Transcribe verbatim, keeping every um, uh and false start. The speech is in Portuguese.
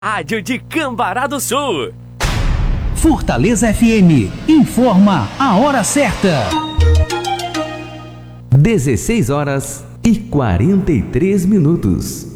Rádio de Cambará do Sul. Fortaleza F M informa a hora certa. dezesseis horas e quarenta e três minutos.